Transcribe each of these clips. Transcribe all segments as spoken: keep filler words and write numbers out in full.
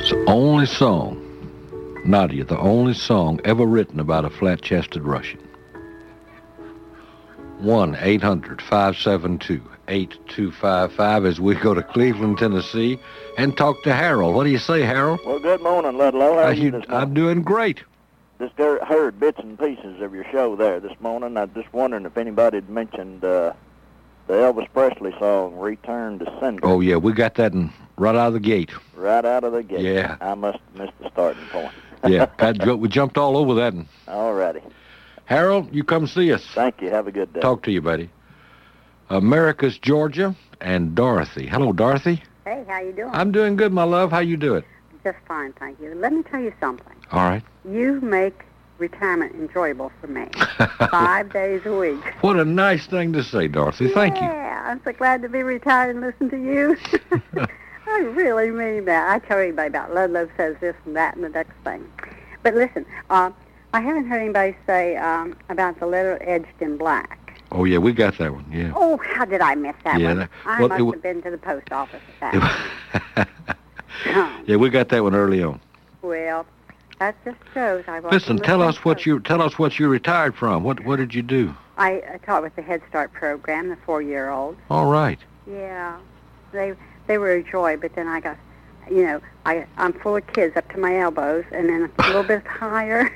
It's the only song, Nadia, the only song ever written about a flat-chested Russian. one eight hundred five seven two eight two five five as we go to Cleveland, Tennessee, and talk to Harold. What do you say, Harold? Well, good morning, Ludlow. How are Uh, you you- this morning? I'm doing great. Just heard- heard bits and pieces of your show there this morning. I was just wondering if anybody had mentioned uh, the Elvis Presley song, Return to Sender. Oh, yeah, we got that in, right out of the gate. Right out of the gate. Yeah. I must have missed the starting point. Yeah, that, ju- we jumped all over that. And All righty. Harold, you come see us. Thank you. Have a good day. Talk to you, buddy. America's Georgia and Dorothy. Hello, Dorothy. Hey, how you doing? I'm doing good, my love. How you doing? Just fine, thank you. Let me tell you something. All right. You make retirement enjoyable for me. Five days a week. What a nice thing to say, Dorothy. Thank you. Yeah, I'm so glad to be retired and listen to you. I really mean that. I tell everybody about Ludlow says this and that and the next thing. But listen, uh, I haven't heard anybody say um, about the letter edged in black. Oh, yeah, we got that one, yeah. Oh, how did I miss that Yeah, one? that- I well, must it wa- have been to the post office at that one. Yeah, we got that one early on. Well, that just shows I wasn't Listen, tell listening us what close. you tell us what you retired from. What what did you do? I, I taught with the Head Start program, the four-year-olds. All right. Yeah, they they were a joy, but then I got, you know, I I'm full of kids up to my elbows, and then a little bit higher.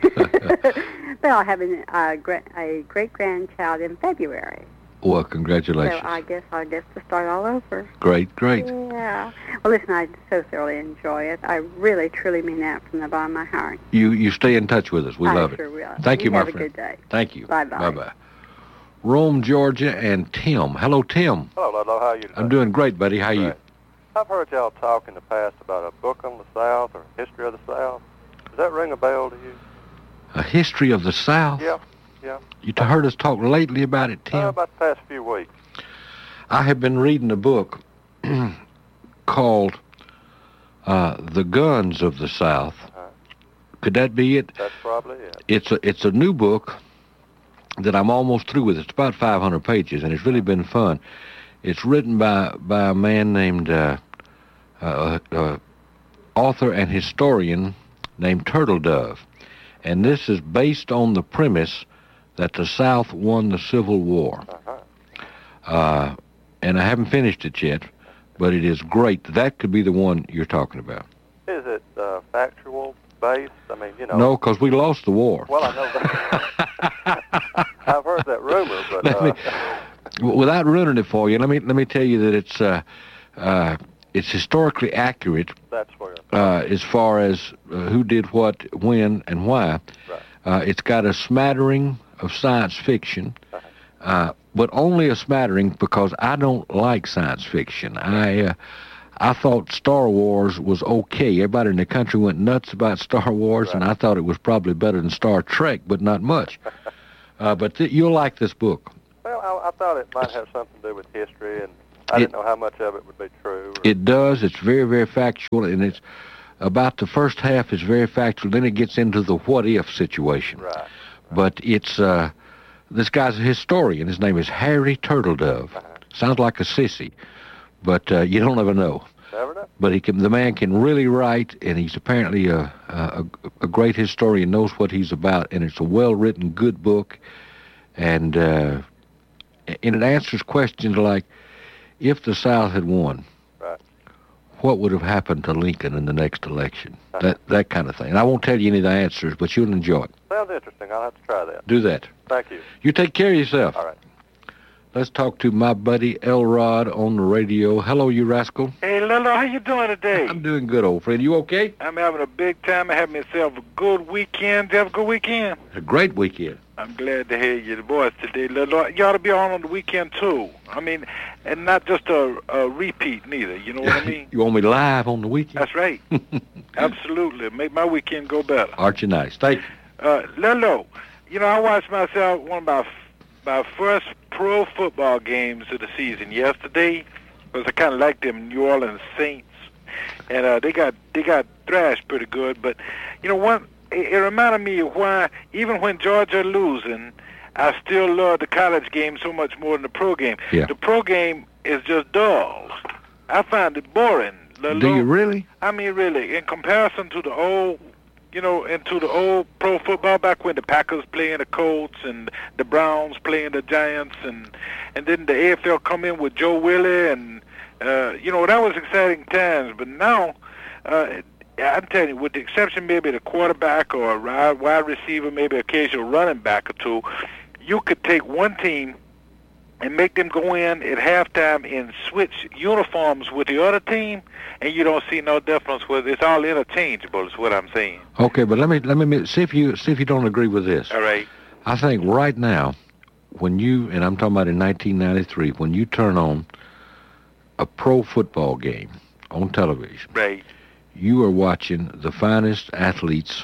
But I'll have a, a, gra- a great grandchild in February. Well, congratulations. So I guess I'll get to start all over. Great, great. Yeah. Well, listen, I so thoroughly enjoy it. I really, truly mean that from the bottom of my heart. You you stay in touch with us. We I love sure it. will. Thank you, my have friend. a good day. Thank you. Bye-bye. Bye-bye. Rome, Georgia, and Tim. Hello, Tim. Hello, Ludlow. How are you today? I'm doing great, buddy. How you? Great. I've heard y'all talk in the past about a book on the South or history of the South. Does that ring a bell to you? A history of the South? Yeah, yeah. You t- heard us talk lately about it, Tim? Uh, about the past few weeks. I have been reading a book called uh, The Guns of the South. Uh-huh. Could that be it? That's probably it. It's a, it's a new book that I'm almost through with. It's about five hundred pages, and it's really been fun. It's written by, by a man named, uh, uh, uh, author and historian named Turtle Dove. And this is based on the premise that the South won the Civil War. Uh-huh. Uh, and I haven't finished it yet, but it is great. That could be the one you're talking about. Is it uh, factual based? I mean, you know. No, because we lost the war. Well, I know that. I've heard that rumor, but Let uh, me, w- without ruining it for you, let me let me tell you that it's uh, uh, it's historically accurate that's where. uh, as far as uh, who did what, when, and why. Right. Uh, it's got a smattering of science fiction, uh, but only a smattering because I don't like science fiction. I uh, I thought Star Wars was okay. Everybody in the country went nuts about Star Wars, Right. and I thought it was probably better than Star Trek, but not much. uh, but th- you'll like this book. Well, I, I thought it might have something to do with history, and I It- didn't know how much of it would be true. or- It does. It's very, very factual, and it's about the first half is very factual. Then it gets into the what-if situation. Right. But it's uh, this guy's a historian. His name is Harry Turtledove. Uh-huh. Sounds like a sissy, but uh, you don't ever know. Never know. But he can. The man can really write, and he's apparently a a, a great historian. Knows what he's about, and it's a well-written, good book, and uh, and it answers questions like, if the South had won, Right. what would have happened to Lincoln in the next election? That that kind of thing. And I won't tell you any of the answers, but you'll enjoy it. Sounds interesting. I'll have to try that. Do that. Thank you. You take care of yourself. All right. Let's talk to my buddy Elrod on the radio. Hello, you rascal. Hey, Lilo, how you doing today? I'm doing good, old friend. You okay? I'm having a big time. I had myself a good weekend. Did you have a good weekend? It's a great weekend. I'm glad to hear your voice today, Lilo. You ought to be on on the weekend, too. I mean, and not just a, a repeat, neither. You know what I mean? You want me live on the weekend? That's right. Absolutely. Make my weekend go better. Aren't you nice? Thank you. Uh, Lilo, you know, I watched myself one of my, my first pro football games of the season yesterday, because I kind of like them New Orleans Saints, and uh, they got they got thrashed pretty good. But you know, one it, it reminded me of why even when Georgia losing, I still love the college game so much more than the pro game. Yeah. The pro game is just dull. I find it boring The Do low, you really? I mean, really, in comparison to the old, you know, into the old pro football back when the Packers playing the Colts and the Browns playing the Giants, and and then the A F L come in with Joe Willie, and uh, you know, that was exciting times. But now, uh, I'm telling you, with the exception maybe of the quarterback or a wide receiver, maybe occasional running back or two, you could take one team and make them go in at halftime and switch uniforms with the other team, and you don't see no difference. With it's all interchangeable. Is what I'm saying. Okay, but let me let me see if you see if you don't agree with this. All right. I think right now, when you and I'm talking about in nineteen ninety-three, when you turn on a pro football game on television, right, you are watching the finest athletes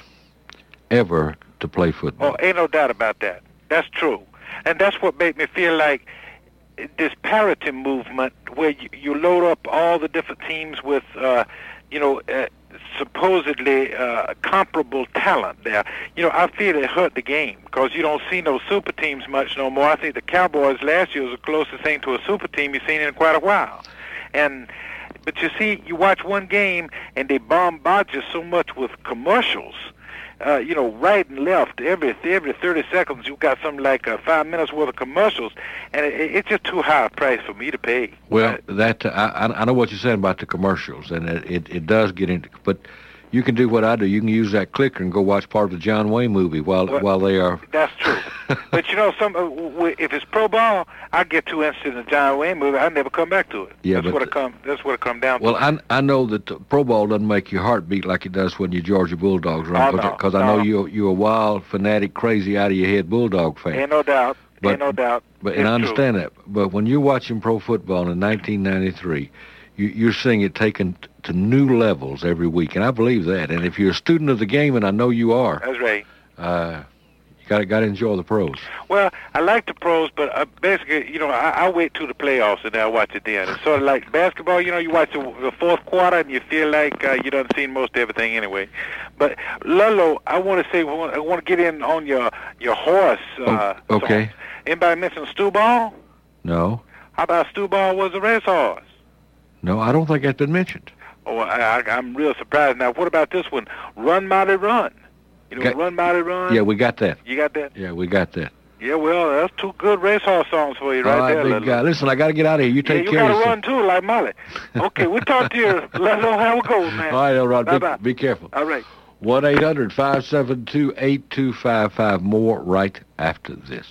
ever to play football. Oh, ain't no doubt about that. That's true, and that's what made me feel like this parity movement, where you, you load up all the different teams with, uh, you know, uh, supposedly uh, comparable talent there. You know, I feel it hurt the game because you don't see no super teams much no more. I think the Cowboys last year was the closest thing to a super team you've seen in quite a while. And but you see, you watch one game and they bombard you so much with commercials. Uh, you know, right and left, every every thirty seconds, you've got something like uh, five minutes worth of commercials, and it, it's just too high a price for me to pay. Well, that I, I know what you're saying about the commercials, and it, it, it does get into, but you can do what I do. You can use that clicker and go watch part of the John Wayne movie while well, while they are. That's true. But you know, some uh, w- if it's pro ball, I get too interested in the John Wayne movie. I never come back to it. Yeah, that's but what it come. That's what it come down well, to. Well, I I know that the pro ball doesn't make your heart beat like it does when your Georgia Bulldogs run, because oh, no, I know no. you're you're a wild, fanatic, crazy, out of your head Bulldog fan. Ain't no doubt. But, Ain't no doubt. But it's and I understand true. that. But when you're watching pro football in nineteen ninety-three, you, you're seeing it taken t- to new levels every week, and I believe that. And if you're a student of the game, and I know you are, That's right. uh, you got got to enjoy the pros. Well, I like the pros, but uh, basically, you know, I, I wait till the playoffs and then I watch it then. It's sort of like basketball. You know, you watch the, the fourth quarter and you feel like uh, you done seen most everything anyway. But Lolo, I want to say, I want to get in on your your horse. Uh, oh, okay. Song. Anybody mention Stu Ball? No. How about Stu Ball was a racehorse? No, I don't think that's been mentioned. Oh, I, I, I'm real surprised. Now, what about this one? Run, Mighty Run. You know, Got- Run, Mighty Run? Yeah, we got that. You got that? Yeah, we got that. Yeah, well, that's two good racehorse songs for you right All right, there, big Lolo. guy. Listen, I got to get out of here. You Yeah, take you care got of to yourself. run, too, like Molly. Okay, we'll talk to you. Let us know how it goes, man. All right, Elrod. Bye-bye. Be, be careful. All right. one eight hundred five seven two eight two five five. More right after this.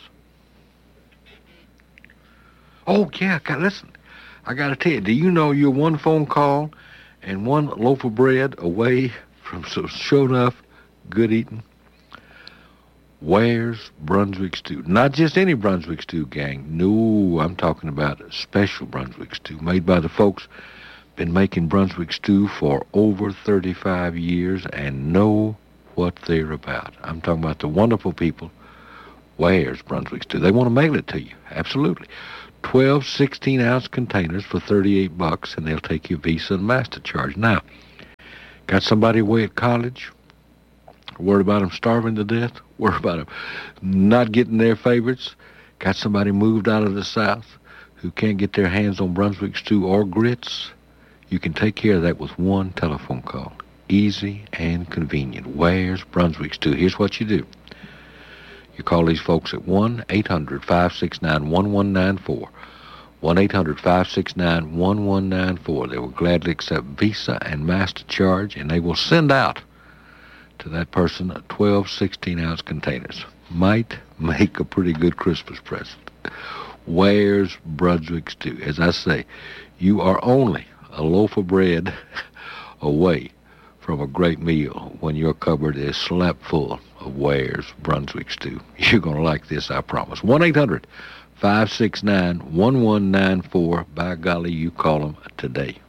Oh, yeah. God, listen, I got to tell you, do you know you're one phone call and one loaf of bread away from some sure enough good eating? Where's Brunswick Stew? Not just any Brunswick Stew, gang. No, I'm talking about a special Brunswick Stew made by the folks been making Brunswick Stew for over thirty-five years and know what they're about. I'm talking about the wonderful people. Where's Brunswick Stew? They want to mail it to you. Absolutely. twelve sixteen-ounce containers for thirty-eight bucks, and they'll take your Visa and MasterCharge. Now, got somebody away at college? Worried about them starving to death? Worried about them not getting their favorites? Got somebody moved out of the South who can't get their hands on Brunswick Stew or grits? You can take care of that with one telephone call. Easy and convenient. Where's Brunswick Stew? Here's what you do. You call these folks at one eight hundred five six nine one one nine four. one eight hundred five six nine one one nine four. They will gladly accept Visa and MasterCharge, and they will send out to that person twelve sixteen-ounce containers. Might make a pretty good Christmas present. Where's Brunswick Stew? As I say, you are only a loaf of bread away from a great meal when your cupboard is slap full of Where's Brunswick Stew. You're going to like this, I promise. one eight hundred five six nine one one nine four. By golly, you call them today.